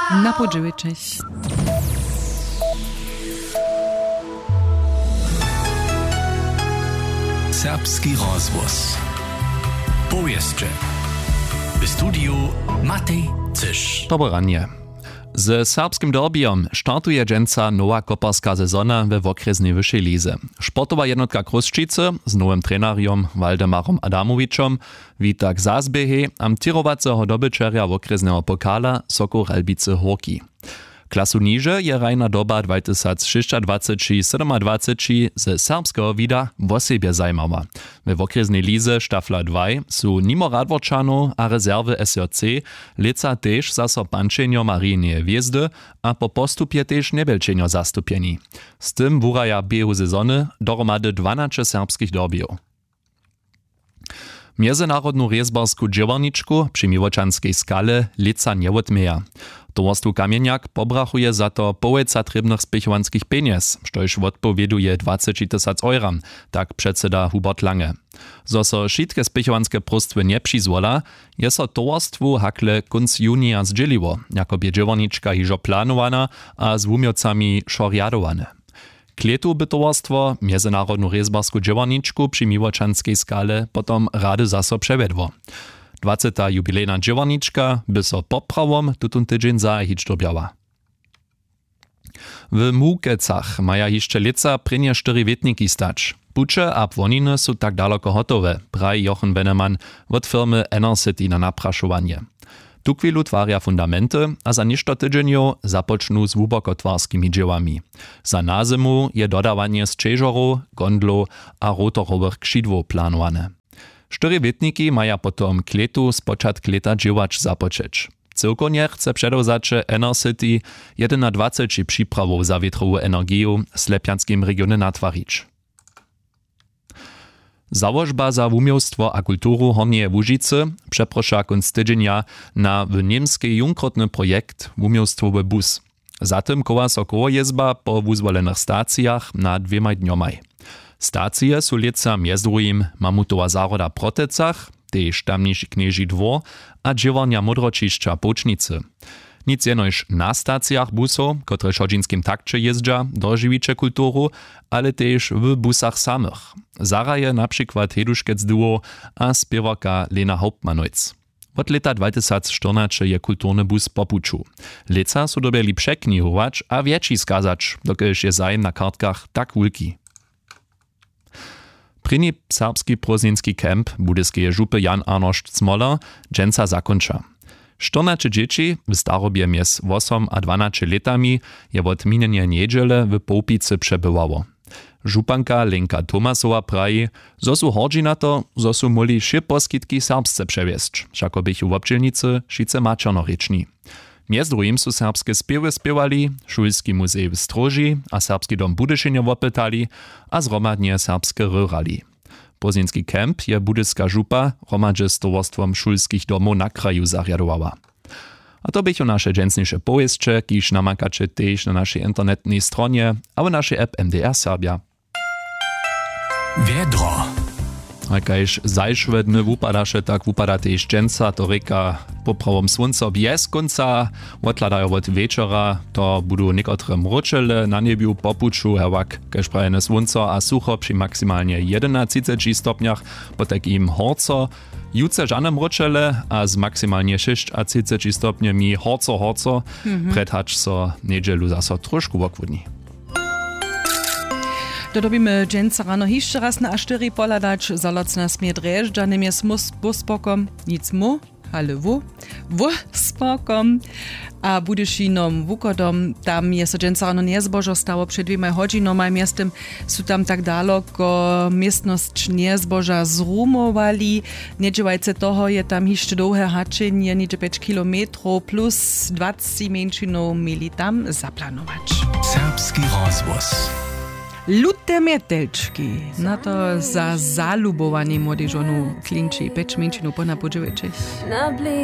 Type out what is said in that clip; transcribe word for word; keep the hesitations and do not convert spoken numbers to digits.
Na podżywiczeć. Serbski rozgłos. Powieszcze. W studiu Matej Cysz. Dobre ranie. Z serbskim derbiom startuje dżęca nowa koparska sezona we okresnej wyższej lize. Sportowa jednotka Kruščice z nowym treneriom Waldemarom Adamovičom wita k zazbiehe am tirowacego dobyczerja okresnego pokala Sokół Relbice Horki. Klasu niže je rajna doba dwadzieścia sześć dwadzieścia ze serbskiego vida wosebie zajmowa. We okresnej lize Štafla dwa su nimo Radworčanov a rezerwy S R C leca tež zaso pančenjo Marijine Hviezdy a po postupie tež nebelčenjo zastupjeni. Z tym wuraja biehu sezony dohromady dwanaście serbskich derbiów. Międzynarodną rezbarsku dźěłarničku przy Miłočanskej skale leca nie odmieja. Towarstwo Kamieniak pobrachuje za to połeca trybnych spěchowanskich peniaz, štož odpowieduje dwadzieścia tysięcy euro, tak předseda Hubert Lange. Zo so šitke spěchowanske prostwy nie přizwola, je so towarstwu hakle kunc junia zdzieliło, jako bie dźěłarnička hižo planowana a z wumiocami šorjadowane. Kletu by towarstwo Międzynarodną rezbarsku dźěłarničku przy Miłočanskej skale potom rady zaso przewiedło. dwudziesta jubilejna dźěłarnička by so poprawom tutun tydzień zahić dobiała. W Mukecach maja jeszcze leca prynie cztery wietniki stać. Pucze a płoniny su tak daleko hotowe, praj Jochen Bennemann od firmy Enercity na napraszowanie. Tu chwilu twarja fundamenty, a za ništo tydzienio započnu z łubokotwarskimi dziełami. Za na zimu je dodawanie z čežorów, gondlów a rotorowych krzidłów planowane. Cztery wietniki maja potom kletu spočatk leta dziełacz započeć. Cyrkonie chce przedowzacze Enercity dwadzieścia przyprawów za wietrową energię w Slepianskim regionie natwarić. Założba za wumiłstwo a kulturu Hornieje Łužice przeprosza kunc tydzienia na w niemski junkrotny projekt wumiłstwowy bus. Zatem koła so koło jezba po wuzwolenych stacjach na dwiema dniomaj. Stacje su leca między drugim Mamutowa zaroda Protecach, tež tamniejszy knieži dwór a dźěłarnia Modročišća Počnice. Nic jenož na stacjach busów, które w hodzinskim takcie jeżdża, dożywicze kulturu, ale też w busach samych. Zaraje na przykład Heduškec duo a spiewarka Lena Hauptmanojc. Od leta dwadzieścia czternaście je kulturny bus popuczu. Leca su dobili przeknihować a więcej skazać, dokelž je zajem na kartkach tak wulki. Pryni serbski prozinski kemp budyskie župy Jan Arnošt Smoler dżęca zakończa. czternaście dzieci w starobie między osiem a dwanaście latami je od minenia niedziele w Połpicy przebywało. Županka Lenka Tomasowa praji, zo su hordzi na to, zo su moli wszy poskitki serbsce przewiesć, všako bychu w občelnicy šice mačernorečni. Między drugim su serbskie spiewy spiewali, Šulski muzej w Stroži a serbski dom Budyšenjo wopytali, a zromadnie serbskie ryrali. Pozinski kemp je budyska župa romadže z towarstwom šulskich domów na kraju zarjadowała. A to bychu nasze dżęsniejsze powieszcze, kiż namakacie też na naszej internetnej stronie, a w naszej app M D R Serbia. Wiedro. A kajž zajšvedny wupadaše, tak wupada tež dżęca, to reka poprawom słonca bez konca, odkladają od wieczora, to budu niekotre mročele na niebiu popuczu, hewak, kajž prajene słonca a sucho przy maksymalnie jedenastej stopniach, potek im horco, juce żane mročele a z maksymalnie šestdesiat stopniami horco horco, mm-hmm. predhacz so niedzielu zaso trošku wokłudni. Dodobimy dżęca rano jeszcze raz na cztery pola dać, zalocna smiedreżdża, nie jest mus spokom, nic mu, ale wu, wu spokom, a Budyšinom wukodom, tam jest dżęca rano nie zbożo stało przed dwiema hodzinoma miastem, su tam tak daleko miestność nie zboża zrumowali, niedziewajce toho je tam jeszcze długie haczenie, niedzie pięć kilometrów plus dwadzieścia mężczyznów mieli tam zaplanować. Serbski rozgłos. Lute metelčki, na to za zalubovanie młodzieżonu klinči, peč menšinu po napodživeči.